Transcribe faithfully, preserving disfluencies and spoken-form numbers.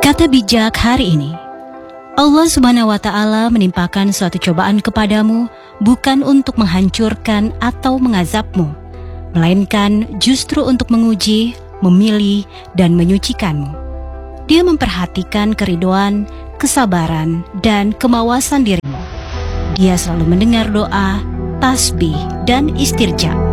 Kata bijak hari ini, Allah Subhanahu wa Ta'ala menimpakan suatu cobaan kepadamu bukan untuk menghancurkan atau mengazabmu, melainkan justru untuk menguji, memilih, dan menyucikanmu. Dia memperhatikan keriduan, kesabaran, dan kemawasan dirimu. Dia selalu mendengar doa, tasbih, dan istirja.